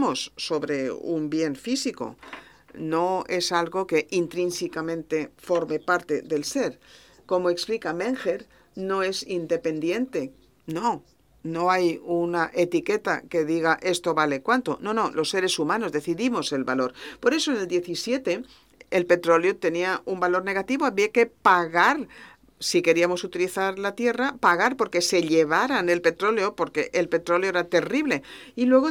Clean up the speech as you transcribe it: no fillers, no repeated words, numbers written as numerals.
decidimos sobre un bien físico. No es algo que intrínsecamente forme parte del ser. Como explica Menger, no es independiente. No, no hay una etiqueta que diga esto vale cuánto. No, no, los seres humanos decidimos el valor. Por eso en el 17 el petróleo tenía un valor negativo, había que pagar. Si queríamos utilizar la tierra, pagar porque se llevaran el petróleo, porque el petróleo era terrible. Y luego